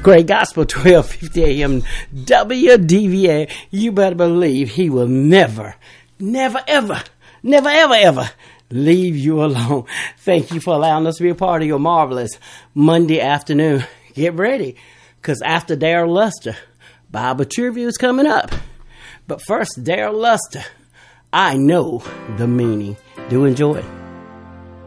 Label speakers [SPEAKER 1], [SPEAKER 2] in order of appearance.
[SPEAKER 1] Great Gospel, 1250 AM, WDVA. You better believe he will never, ever leave you alone. Thank you for allowing us to be a part of your marvelous Monday afternoon. Get ready, because after Daryl Luster, Bible Trivia is coming up. But first, Daryl Luster, I know the meaning. Do enjoy it.